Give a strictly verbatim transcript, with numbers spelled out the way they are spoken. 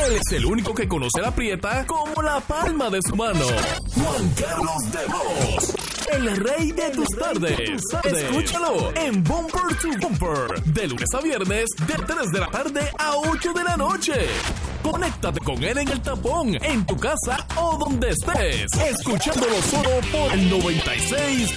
Él es el único que conoce la Prieta como la palma de su mano. Juan Carlos de Vos, el rey de tus tardes. Escúchalo en Bumper to Bumper, de lunes a viernes, de tres de la tarde a ocho de la noche. Conéctate con él en el tapón, en tu casa o donde estés, escuchándolo solo por el noventa y seis